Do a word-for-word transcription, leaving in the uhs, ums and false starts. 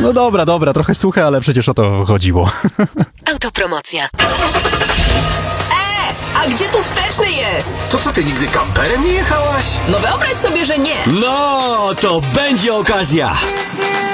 No dobra, dobra, trochę suche, ale przecież o to chodziło. Autopromocja. A gdzie tu wsteczny jest? To co, ty nigdy kamperem nie jechałaś? No wyobraź sobie, że nie. No, to będzie okazja.